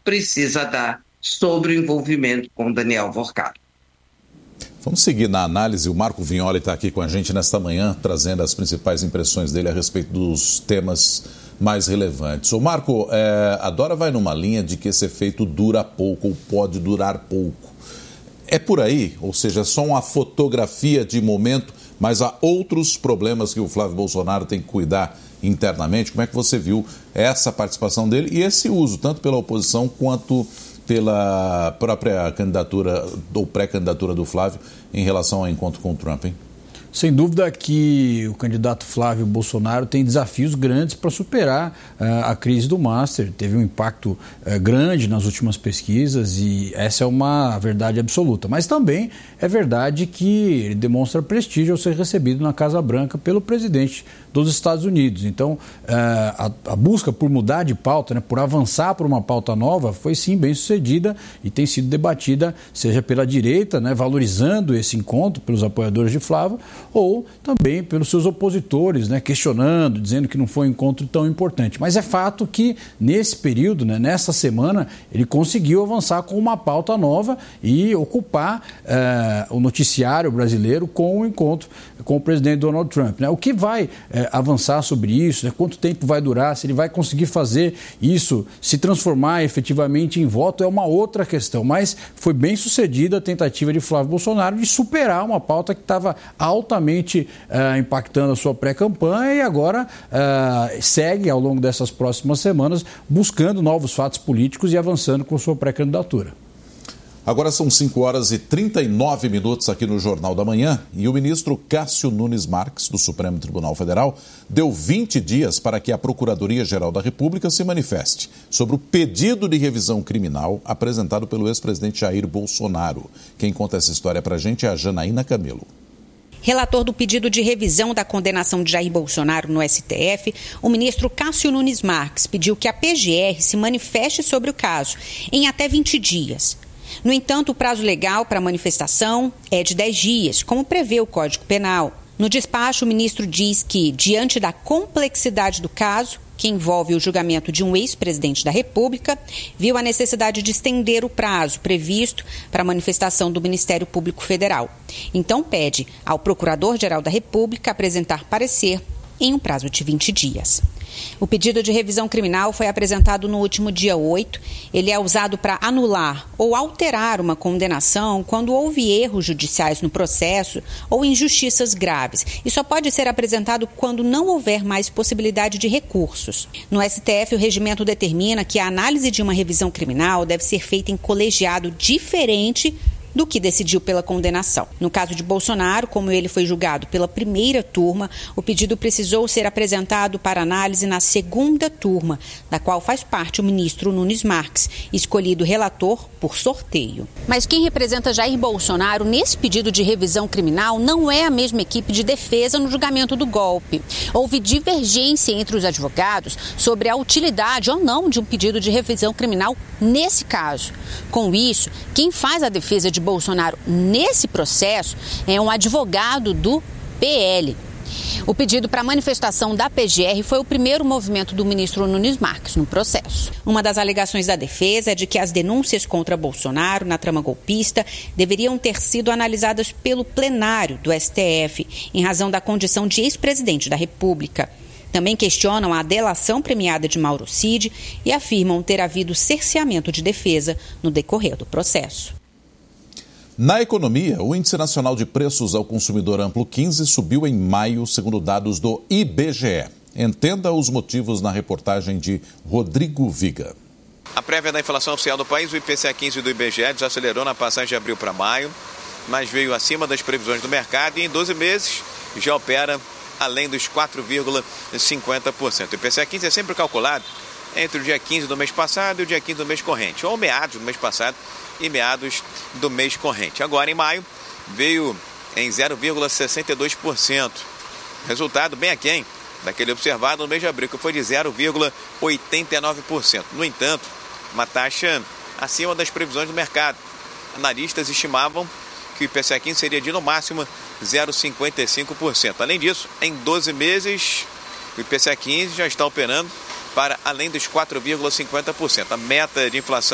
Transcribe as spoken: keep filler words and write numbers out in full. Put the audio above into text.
precisa dar sobre o envolvimento com Daniel Vorcado. Vamos seguir na análise. O Marco Vignoli está aqui com a gente nesta manhã, trazendo as principais impressões dele a respeito dos temas mais relevantes. O Marco, é, a Dora vai numa linha de que esse efeito dura pouco ou pode durar pouco. É por aí? Ou seja, é só uma fotografia de momento, mas há outros problemas que o Flávio Bolsonaro tem que cuidar internamente. Como é que você viu essa participação dele e esse uso, tanto pela oposição quanto pela própria candidatura ou pré-candidatura do Flávio em relação ao encontro com o Trump, hein? Sem dúvida que o candidato Flávio Bolsonaro tem desafios grandes para superar uh, a crise do Master. Teve um impacto uh, grande nas últimas pesquisas e essa é uma verdade absoluta. Mas também é verdade que ele demonstra prestígio ao ser recebido na Casa Branca pelo presidente dos Estados Unidos. Então, uh, a, a busca por mudar de pauta, né, por avançar por uma pauta nova, foi sim bem sucedida e tem sido debatida, seja pela direita, né, valorizando esse encontro pelos apoiadores de Flávio, ou também pelos seus opositores, né, questionando, dizendo que não foi um encontro tão importante. Mas é fato que, nesse período, né, nessa semana, ele conseguiu avançar com uma pauta nova e ocupar uh, o noticiário brasileiro com o encontro com o presidente Donald Trump, né? O que vai uh, avançar sobre isso, né, quanto tempo vai durar, se ele vai conseguir fazer isso, se transformar efetivamente em voto, é uma outra questão. Mas foi bem sucedida a tentativa de Flávio Bolsonaro de superar uma pauta que estava altamente Uh, impactando a sua pré-campanha e agora uh, segue ao longo dessas próximas semanas buscando novos fatos políticos e avançando com sua pré-candidatura. Agora são cinco horas e trinta e nove minutos aqui no Jornal da Manhã e o ministro Cássio Nunes Marques, do Supremo Tribunal Federal, deu vinte dias para que a Procuradoria-Geral da República se manifeste sobre o pedido de revisão criminal apresentado pelo ex-presidente Jair Bolsonaro. Quem conta essa história para a gente é a Janaína Camelo. Relator do pedido de revisão da condenação de Jair Bolsonaro no S T F, o ministro Cássio Nunes Marques pediu que a P G R se manifeste sobre o caso em até vinte dias. No entanto, o prazo legal para a manifestação é de dez dias, como prevê o Código Penal. No despacho, o ministro diz que, diante da complexidade do caso, que envolve o julgamento de um ex-presidente da República, viu a necessidade de estender o prazo previsto para a manifestação do Ministério Público Federal. Então, pede ao Procurador-Geral da República apresentar parecer em um prazo de vinte dias. O pedido de revisão criminal foi apresentado no último dia oito. Ele é usado para anular ou alterar uma condenação quando houve erros judiciais no processo ou injustiças graves. E só pode ser apresentado quando não houver mais possibilidade de recursos. No S T F, o regimento determina que a análise de uma revisão criminal deve ser feita em colegiado diferente do que decidiu pela condenação. No caso de Bolsonaro, como ele foi julgado pela primeira turma, o pedido precisou ser apresentado para análise na segunda turma, da qual faz parte o ministro Nunes Marques, escolhido relator por sorteio. Mas quem representa Jair Bolsonaro nesse pedido de revisão criminal não é a mesma equipe de defesa no julgamento do golpe. Houve divergência entre os advogados sobre a utilidade ou não de um pedido de revisão criminal nesse caso. Com isso, quem faz a defesa de Bolsonaro nesse processo é um advogado do P L. O pedido para manifestação da P G R foi o primeiro movimento do ministro Nunes Marques no processo. Uma das alegações da defesa é de que as denúncias contra Bolsonaro na trama golpista deveriam ter sido analisadas pelo plenário do S T F, em razão da condição de ex-presidente da República. Também questionam a delação premiada de Mauro Cid e afirmam ter havido cerceamento de defesa no decorrer do processo. Na economia, o Índice Nacional de Preços ao Consumidor Amplo quinze subiu em maio, segundo dados do I B G E. Entenda os motivos na reportagem de Rodrigo Viga. A prévia da inflação oficial do país, o I P C A quinze do I B G E, desacelerou na passagem de abril para maio, mas veio acima das previsões do mercado e em doze meses já opera além dos quatro vírgula cinquenta por cento. O I P C A quinze é sempre calculado entre o dia quinze do mês passado e o dia quinze do mês corrente, ou meados do mês passado e meados do mês corrente. Agora, em maio, veio em zero vírgula sessenta e dois por cento. Resultado bem aquém daquele observado no mês de abril, que foi de zero vírgula oitenta e nove por cento. No entanto, uma taxa acima das previsões do mercado. Analistas estimavam que o I P C A quinze seria de, no máximo, zero vírgula cinquenta e cinco por cento. Além disso, em doze meses, o I P C A quinze já está operando para além dos quatro vírgula cinquenta por cento. A meta de inflação